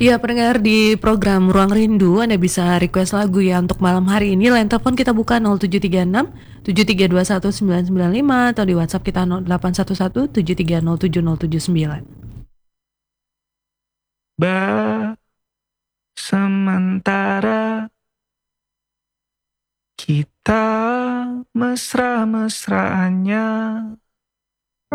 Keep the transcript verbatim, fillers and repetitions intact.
Iya, pendengar di program Ruang Rindu, Anda bisa request lagu ya untuk malam hari ini. Line telepon kita buka nol tujuh tiga enam tujuh tiga dua satu sembilan sembilan lima atau di WhatsApp kita nol delapan satu satu tujuh tiga nol tujuh nol tujuh sembilan. Ba sementara kita mesra-mesraannya